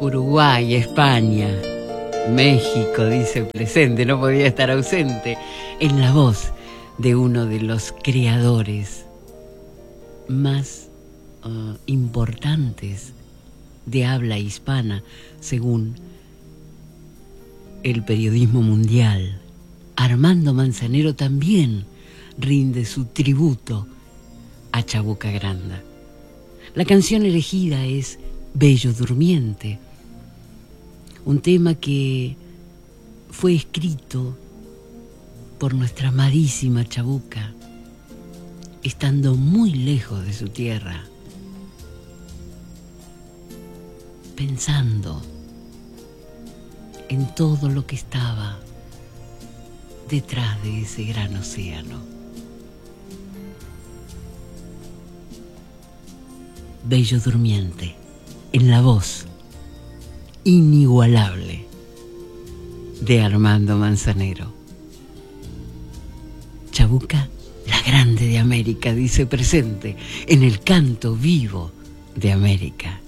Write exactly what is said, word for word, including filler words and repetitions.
Uruguay, España, México, dice presente, no podía estar ausente, en la voz de uno de los creadores más uh, importantes de habla hispana, según el periodismo mundial. Armando Manzanero también rinde su tributo a Chabuca Granda. La canción elegida es Bello Durmiente, un tema que fue escrito por nuestra amadísima Chabuca, estando muy lejos de su tierra, pensando en todo lo que estaba detrás de ese gran océano. Bello Durmiente, en la voz inigualable de Armando Manzanero. Chabuca, la grande de América, dice presente en el canto vivo de América.